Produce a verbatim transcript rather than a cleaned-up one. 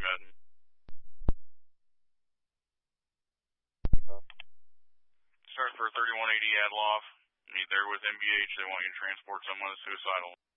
Med. Start for thirty-one eighty Adloff. Meet there with M B H. They want you to transport someone suicidal.